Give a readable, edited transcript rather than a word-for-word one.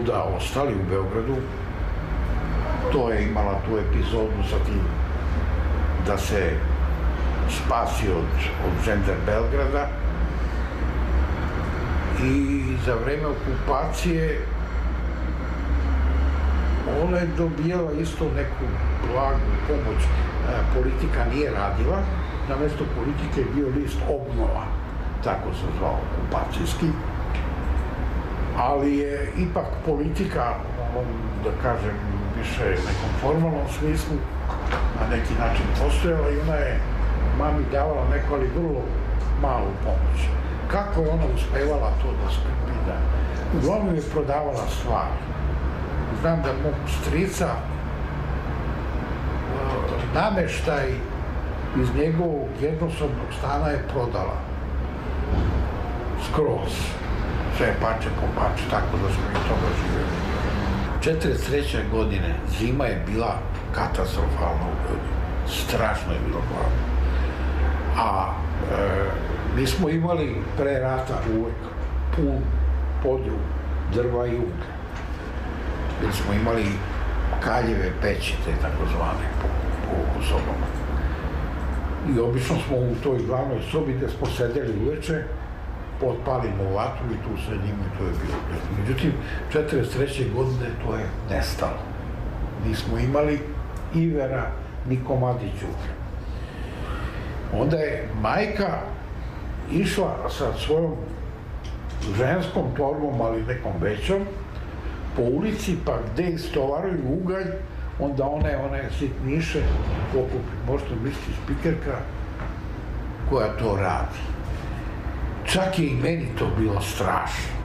svuda ostali u Beogradu. To je imala tu epizodu sa tim da se spasi od Žender Belgrada i za vreme okupacije ona je dobijala isto neku blagu pomoć. Politika nije radila, na mesto politike je bio list Obnova, tako se zvao, okupacijski, ali je ipak politika, da kažem, više nekom formalnom smislu, na neki način postojala i ona je mami davala neku, ali vrlo malu pomoć. Kako je ona uspevala to da skrbi, da uglavnom je prodavala stvari. Znam da mog strica nameštaj iz njegovog jednosobnog stana je prodala. Skroz. Sve pače po pače, tako da smo i toga živjeli. 43. godine zima je bila katastrofalna u Beogradu. Strašno je bilo hladno. A mi smo imali pre rata uvek pun podrum drva i uglja. Jer smo imali kaljeve peći, te takozvane, po sobama. I obično smo u toj glavnoj sobi gde smo sedeli uveče, potpalimo vatru i tu sedimo i to je bilo. Međutim, 43. godine to je nestalo. Nismo imali ivera ni komadić uglja. Onda je majka išla sa svojom ženskom torbom, ali nekom većom, po ulici, pa gde istovaruju ugalj, onda one sitniše pokupi. Možete misliti špikerka koja to radi. Čak je i meni to bilo strašno.